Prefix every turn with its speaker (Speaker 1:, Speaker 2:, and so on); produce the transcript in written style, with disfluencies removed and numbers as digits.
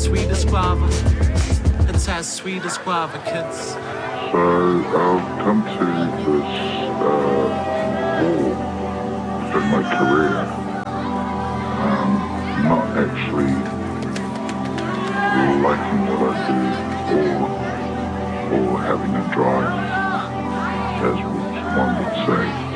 Speaker 1: sweet as guava. It's as sweet as guava, kids.
Speaker 2: So I've come to this wall in my career, not actually liking what I do or having a drive, as one would say.